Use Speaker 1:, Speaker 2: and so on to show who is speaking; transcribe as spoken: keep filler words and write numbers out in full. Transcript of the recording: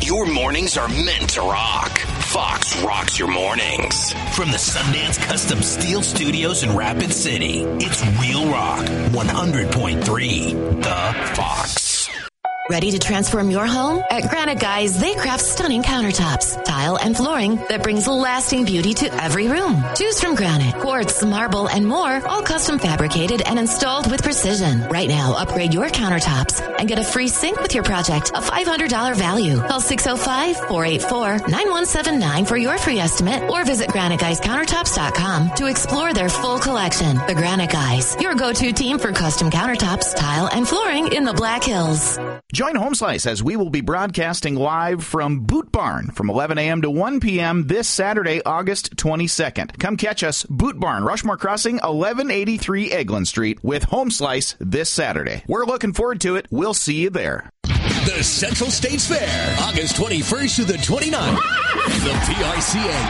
Speaker 1: Your mornings are meant to rock. Fox rocks your mornings. From the Sundance Custom Steel Studios in Rapid City, it's Real Rock one hundred point three, The Fox.
Speaker 2: Ready to transform your home? At Granite Guys, they craft stunning countertops, tile, and flooring that brings lasting beauty to every room. Choose from granite, quartz, marble, and more, all custom fabricated and installed with precision. Right now, upgrade your countertops and get a free sink with your project, a five hundred dollars value. Call six oh five, four eight four, nine one seven nine for your free estimate or visit granite guys countertops dot com to explore their full collection. The Granite Guys, your go-to team for custom countertops, tile, and flooring in the Black Hills.
Speaker 3: Join Home Slice as we will be broadcasting live from Boot Barn from eleven a.m. to one p.m. this Saturday, August twenty-second. Come catch us, Boot Barn, Rushmore Crossing, eleven eighty-three Eglin Street, with Home Slice this Saturday. We're looking forward to it. We'll see you there.
Speaker 4: The Central States Fair, August twenty-first to the twenty-ninth. The P I C A